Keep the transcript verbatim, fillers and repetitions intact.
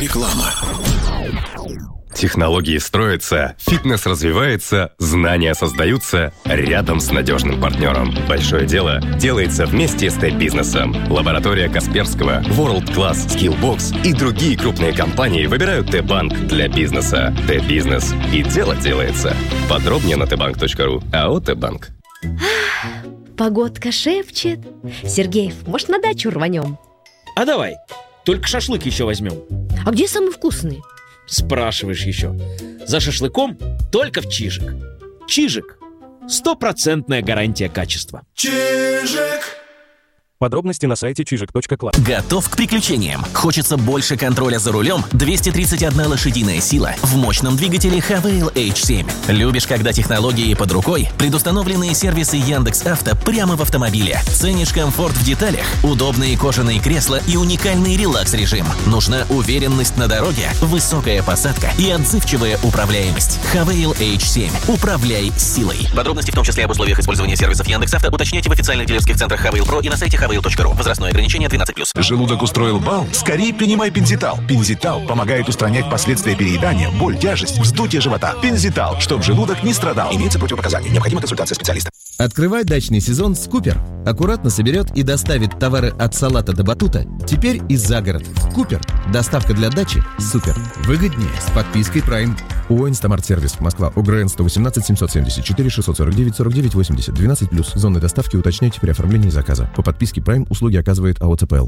Реклама. Технологии строятся, фитнес развивается, знания создаются рядом с надежным партнером. Большое дело делается вместе с Т-бизнесом. Лаборатория Касперского, World Class, Skillbox и другие крупные компании выбирают Т-банк для бизнеса. Т-бизнес. И дело делается. Подробнее на тбанк точка ру. АО Т-банк. Погодка шепчет. Сергеев, может, на дачу рванем? А давай, только шашлык еще возьмем. А где самый вкусный? Спрашиваешь еще. За шашлыком только в Чижик. Чижик. Стопроцентная гарантия качества. Чижик. Подробности на сайте чижик точка клаб. Готов к приключениям? Хочется больше контроля за рулем? двести тридцать одна лошадиная сила в мощном двигателе Хавейл эйч семь. Любишь, когда технологии под рукой? Предустановленные сервисы Яндекс.Авто прямо в автомобиле. Ценишь комфорт в деталях? Удобные кожаные кресла и уникальный релакс-режим. Нужна уверенность на дороге? Высокая посадка и отзывчивая управляемость. Хавейл эйч семь. Управляй силой. Подробности, в том числе об условиях использования сервисов Яндекс.Авто, уточняйте в официальных дилерских центрах Хавейл Про и на сайте хавейл точка ру. Возрастное ограничение тринадцать плюс. Желудок устроил бал? Скорее принимай Пензитал. Пензитал помогает устранять последствия переедания, боль, тяжесть, вздутие живота. Пензитал, чтобы желудок не страдал. Имеется противопоказания. Необходима консультация специалиста. Открывай дачный сезон с Купер. Аккуратно соберет и доставит товары от салата до батута. Теперь и за город. Купер. Доставка для дачи супер. Выгоднее с подпиской Prime. ООО «Инстамарт-сервис», Москва, ОГРН сто восемнадцать семьсот семьдесят четыре шестьсот сорок девять сорок девять восемьдесят, двенадцать плюс. Зоны доставки уточняйте при оформлении заказа. По подписке Prime услуги оказывает АО ЦПЛ.